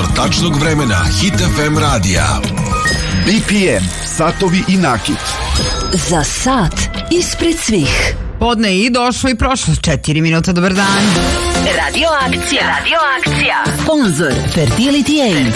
Informator tačnog vremena Hit FM radija. BPM, satovi i nakit. Za sat ispred svih. Podne i došlo i prošlo 4 minuta, dobar dan. Radio akcija. Sponzor Fertility Aid.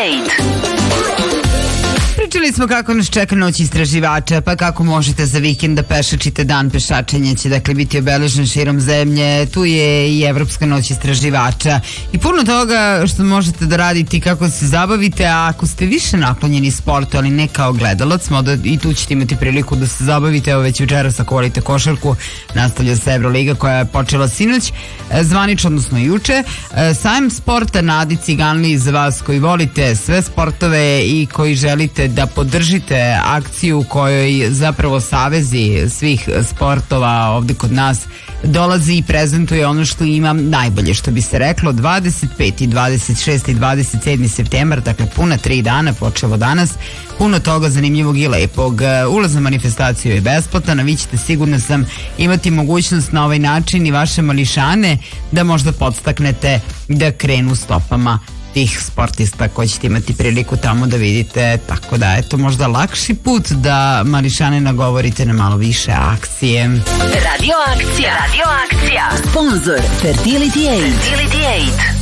Pričali smo kako nas čeka noć istraživača, pa kako možete za vikend da pešačite. Dan pešačenja će dakle biti obeležen širom zemlje. Tu je i Evropska noć istraživača i puno toga što možete da radite i kako se zabavite. A ako ste više naklonjeni sportu, ali ne kao gledalac, i tu ćete imati priliku da se zabavite. Evo već večeras ako volite košarku, nastavlja se Evroliga koja je počela sinoć, zvanično, odnosno juče. Sajam sporta na Adi Ciganliji za vas koji volite sve sportove i koji želite da podržite akciju kojoj zapravo savezi svih sportova ovdje kod nas dolazi i prezentuje ono što ima najbolje, što bi se reklo. 25. 26. i 27. septembar, dakle puna 3 dana, počelo danas. Puno toga zanimljivog i lepog. Ulaz na manifestaciju je besplatan, a vi ćete, sigurno sam, imati mogućnost na ovaj način i vaše mališane da možda podstaknete da krenu stopama tih sportista koji ćete imati priliku tamo da vidite, tako da je to možda lakši put da mališane nagovorite na malo više akcije. Radio akcija. Sponzor Fertility Aid.